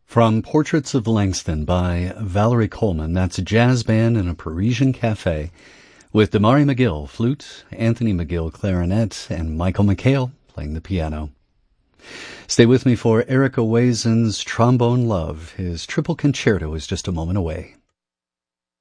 From Portraits of Langston by Valerie Coleman, that's a jazz band in a Parisian cafe with Damari McGill, flute, Anthony McGill, clarinet, and Michael McHale playing the piano. Stay with me for Eric Owazen's Trombone Love. His triple concerto is just a moment away.